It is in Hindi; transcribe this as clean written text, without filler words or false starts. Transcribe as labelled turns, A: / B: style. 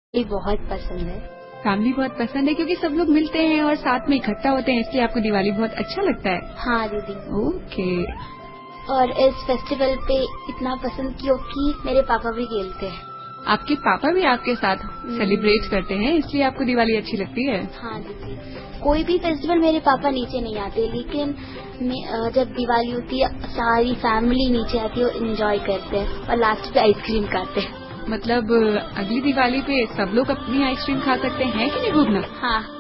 A: ये बहुत पसंद है।
B: फैमिली बहुत पसंद है क्योंकि सब लोग मिलते हैं और साथ में इकट्ठा होते हैं, इसलिए आपको दिवाली बहुत अच्छा लगता है।
A: हाँ दीदी।
B: ओके।
A: और इस फेस्टिवल पे इतना पसंद क्योंकि मेरे पापा भी खेलते हैं।
B: आपके पापा भी आपके साथ सेलिब्रेट करते हैं, इसलिए आपको दिवाली अच्छी लगती है।
A: हाँ दीदी, कोई भी फेस्टिवल मेरे पापा नीचे नहीं आते, लेकिन जब दिवाली होती है सारी फैमिली नीचे आती है और एंजॉय करते हैं और लास्ट पे आइसक्रीम खाते हैं।
B: मतलब अगली दिवाली पे सब लोग अपनी आइसक्रीम खा सकते हैं कि नहीं भूखना?
A: हाँ।